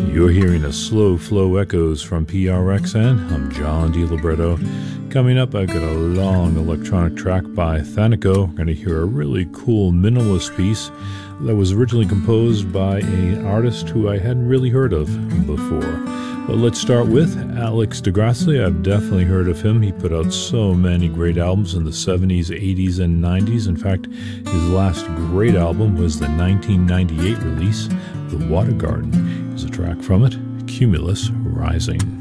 You're hearing a slow flow echoes from PRXN. I'm John DiLibretto. Coming up, I've got a long electronic track by Thanico. We're going to hear a really cool minimalist piece that was originally composed by an artist who I hadn't really heard of before. But let's start with Alex DeGrassi. I've definitely heard of him. He put out so many great albums in the 70s, 80s, and 90s. In fact, his last great album was the 1998 release, The Water Garden. Here's a track from it, Cumulus Rising.